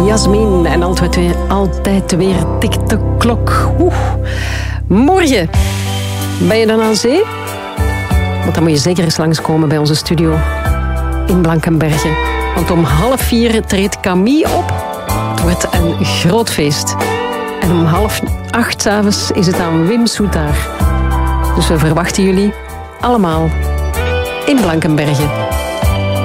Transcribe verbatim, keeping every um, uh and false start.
Jasmin. En altijd weer, altijd weer tikt de klok. Oeh. Morgen ben je dan aan zee? Want dan moet je zeker eens langskomen bij onze studio in Blankenberge. Want om half vier treedt Camille op. Het wordt een groot feest. En om half acht 's avonds is het aan Wim Soetaar. Dus we verwachten jullie allemaal in Blankenberge.